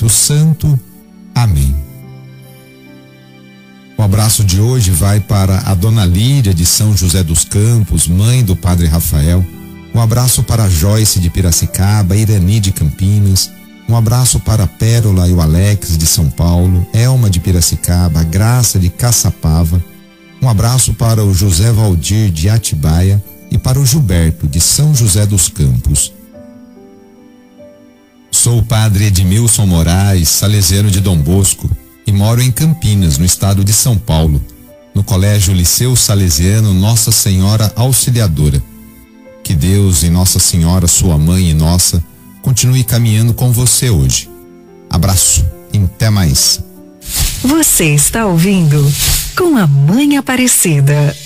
Espírito Santo. Amém. O abraço de hoje vai para a Dona Lídia de São José dos Campos, mãe do Padre Rafael. Um abraço para a Joyce de Piracicaba, Irani de Campinas. Um abraço para a Pérola e o Alex de São Paulo, Elma de Piracicaba, Graça de Caçapava. Um abraço para o José Valdir de Atibaia e para o Gilberto de São José dos Campos. Sou o Padre Edmilson Moraes, salesiano de Dom Bosco, e moro em Campinas, no estado de São Paulo, no Colégio Liceu Salesiano Nossa Senhora Auxiliadora. Que Deus e Nossa Senhora, sua mãe e nossa, continue caminhando com você hoje. Abraço e até mais. Você está ouvindo Com a Mãe Aparecida.